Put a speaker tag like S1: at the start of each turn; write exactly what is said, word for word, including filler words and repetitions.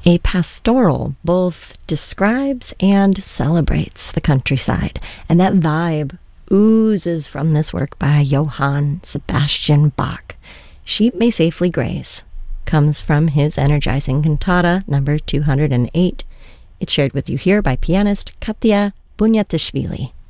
S1: A pastoral both describes and celebrates the countryside, and that vibe oozes from this work by Johann Sebastian Bach. Sheep May Safely Graze comes from his energizing cantata number two hundred eight. It's shared with you here by pianist Katya Bunyatishvili.